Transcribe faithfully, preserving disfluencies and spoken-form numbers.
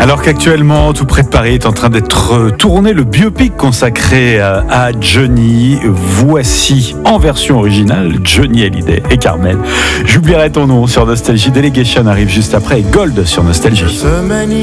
Alors qu'actuellement, tout près de Paris est en train d'être tourné le biopic consacré à Johnny. Voici en version originale Johnny Hallyday et Carmel. J'oublierai ton nom sur Nostalgie. Delegation arrive juste après et Gold sur Nostalgie.